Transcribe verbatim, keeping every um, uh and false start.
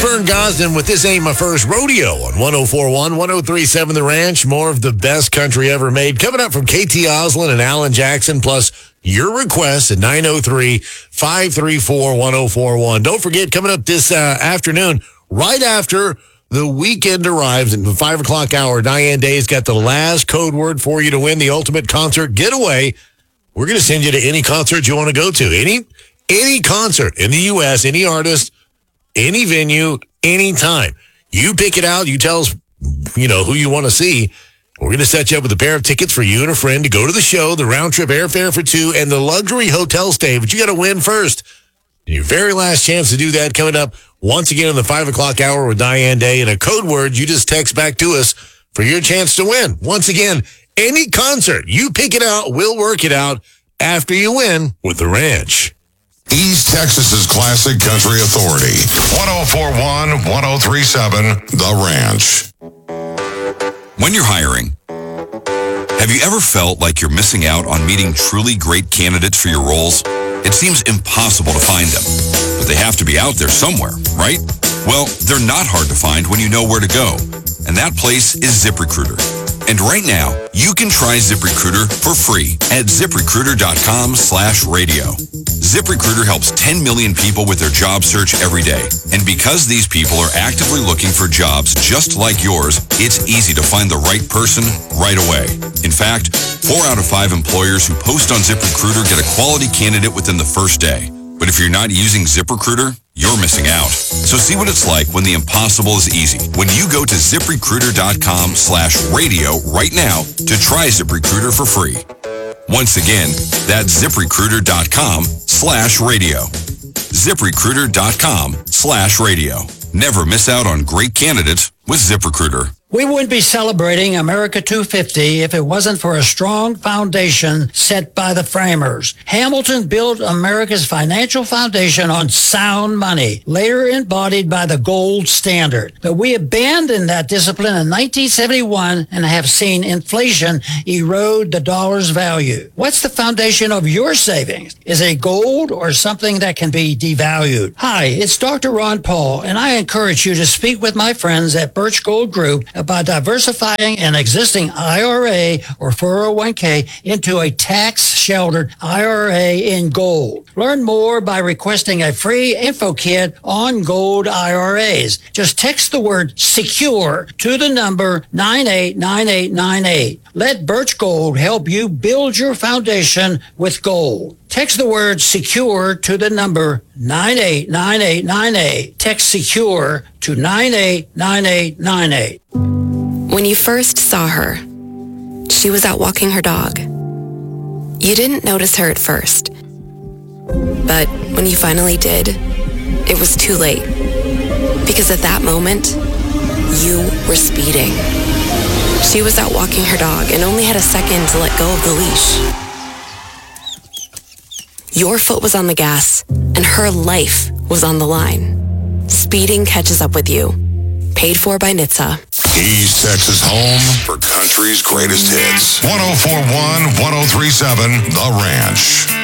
Vern Gosden with This Ain't My First Rodeo on one oh four point one, one oh three point seven The Ranch. More of the best country ever made. Coming up from K T Oslin and Alan Jackson, plus your requests at nine oh three, five three four, one oh four one. Don't forget, coming up this uh, afternoon, right after the weekend arrives in the five o'clock hour, Diane Day's got the last code word for you to win the ultimate concert getaway. We're going to send you to any concert you want to go to. Any, any concert in the U S, any artist, any venue, anytime. You pick it out. You tell us, you know, who you want to see. We're going to set you up with a pair of tickets for you and a friend to go to the show, the round-trip airfare for two, and the luxury hotel stay. But you got to win first. Your very last chance to do that coming up once again in the five o'clock hour with Diane Day. And a code word you just text back to us for your chance to win. Once again, any concert. You pick it out. We'll work it out after you win with The Ranch. East Texas's classic country authority. one oh four point one, one oh three point seven The Ranch. When you're hiring, have you ever felt like you're missing out on meeting truly great candidates for your roles? It seems impossible to find them, but they have to be out there somewhere, right? Well, they're not hard to find when you know where to go, and that place is ZipRecruiter. And right now, you can try ZipRecruiter for free at ZipRecruiter.com slash radio. ZipRecruiter helps ten million people with their job search every day. And because these people are actively looking for jobs just like yours, it's easy to find the right person right away. In fact, four out of five employers who post on ZipRecruiter get a quality candidate within the first day. But if you're not using ZipRecruiter, you're missing out. So see what it's like when the impossible is easy. When you go to ZipRecruiter.com slash radio right now to try ZipRecruiter for free. Once again, that's ZipRecruiter.com slash radio. ZipRecruiter.com slash radio. Never miss out on great candidates with ZipRecruiter. We wouldn't be celebrating America two fifty if it wasn't for a strong foundation set by the framers. Hamilton built America's financial foundation on sound money, later embodied by the gold standard. But we abandoned that discipline in nineteen seventy-one and have seen inflation erode the dollar's value. What's the foundation of your savings? Is it gold or something that can be devalued? Hi, it's Doctor Ron Paul, and I encourage you to speak with my friends at Birch Gold Group about diversifying an existing I R A or four oh one k into a tax-sheltered I R A in gold. Learn more by requesting a free info kit on gold I R As. Just text the word SECURE to the number nine eight nine eight nine eight. Let Birch Gold help you build your foundation with gold. Text the word SECURE to the number nine eight nine eight nine eight. Text SECURE to nine eight nine eight nine eight. When you first saw her, she was out walking her dog. You didn't notice her at first. But when you finally did, it was too late. Because at that moment, you were speeding. She was out walking her dog and only had a second to let go of the leash. Your foot was on the gas, and her life was on the line. Speeding catches up with you. Paid for by N H T S A. East Texas home for country's greatest hits. one oh four point one, one oh three point seven The Ranch.